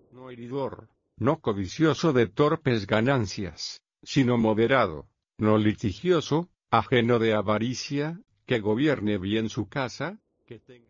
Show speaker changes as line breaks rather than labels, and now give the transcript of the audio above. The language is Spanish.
no heridor, no codicioso de torpes ganancias, sino moderado, no litigioso, ajeno de avaricia, que gobierne bien su casa, que tenga